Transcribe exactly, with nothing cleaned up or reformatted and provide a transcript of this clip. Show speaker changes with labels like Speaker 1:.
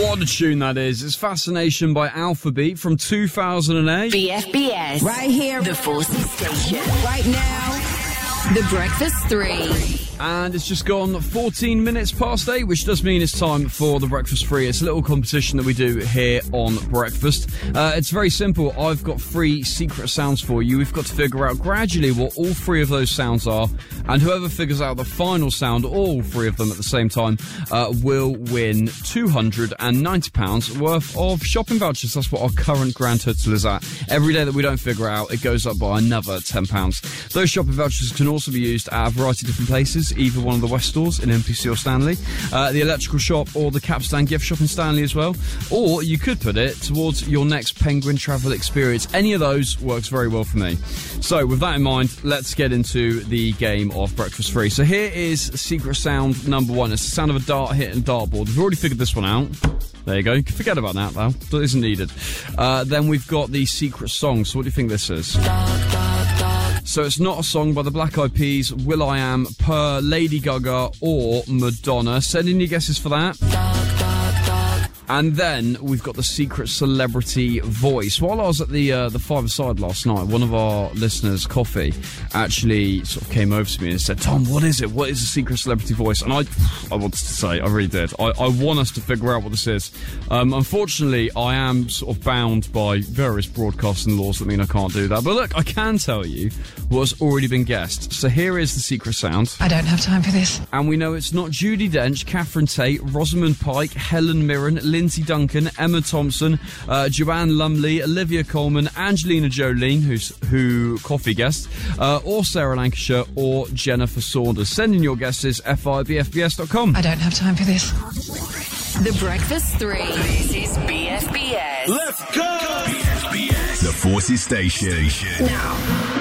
Speaker 1: What a tune that is. It's Fascination by Alphabeat from two thousand eight.
Speaker 2: B F B S.
Speaker 3: Right here.
Speaker 2: The Forces Station.
Speaker 3: Right now.
Speaker 2: The Breakfast Three.
Speaker 1: And it's just gone fourteen minutes past eight, which does mean it's time for the Breakfast Free. It's a little competition that we do here on Breakfast. Uh, it's very simple. I've got three secret sounds for you. We've got to figure out gradually what all three of those sounds are. And whoever figures out the final sound, all three of them at the same time, uh, will win two hundred ninety pounds worth of shopping vouchers. That's what our current grand total is at. Every day that we don't figure out, it goes up by another ten pounds. Those shopping vouchers can also be used at a variety of different places. Either one of the West stores in N P C or Stanley, uh, the electrical shop or the Capstan gift shop in Stanley as well. Or you could put it towards your next Penguin travel experience. Any of those works very well for me. So with that in mind, let's get into the game of Breakfast Free. So here is secret sound number one. It's the sound of a dart hitting a dartboard. We've already figured this one out. There you go. Forget about that, though. That isn't needed. Uh, then we've got the secret song. So what do you think this is? So it's not a song by the Black Eyed Peas, Will I Am, Per, Lady Gaga or Madonna. Send in your guesses for that. And then we've got the secret celebrity voice. While I was at the uh, the five-a-side last night, one of our listeners, Coffee, actually sort of came over to me and said, Tom, what is it? What is the secret celebrity voice? And I I wanted to say, I really did. I, I want us to figure out what this is. Um, unfortunately, I am sort of bound by various broadcasting laws that mean I can't do that. But look, I can tell you what's already been guessed. So here is the secret sound.
Speaker 3: I don't have time for this.
Speaker 1: And we know it's not Judi Dench, Catherine Tate, Rosamund Pike, Helen Mirren, Lindsay Duncan, Emma Thompson, uh, Joanne Lumley, Olivia Colman, Angelina Jolie, who's, who Coffee guessed, uh, or Sarah Lancashire, or Jennifer Saunders. Send in your guesses, f i b f b s dot com.
Speaker 3: I don't have time for this.
Speaker 2: The Breakfast Three. This is B F B S.
Speaker 4: Let's go! B F B S. The Forces Station.
Speaker 2: Now.